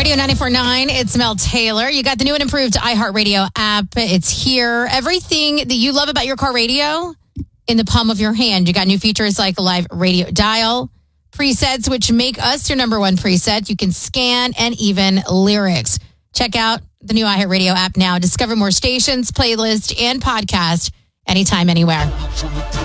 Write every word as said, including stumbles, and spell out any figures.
Radio ninety-four point nine, it's Mel Taylor. You got the new and improved iHeartRadio app. It's here. Everything that you love about your car radio in the palm of your hand. You got new features like a live radio dial, presets, which make us your number one preset. You can scan and even lyrics. Check out the new iHeartRadio app now. Discover more stations, playlists, and podcasts anytime, anywhere.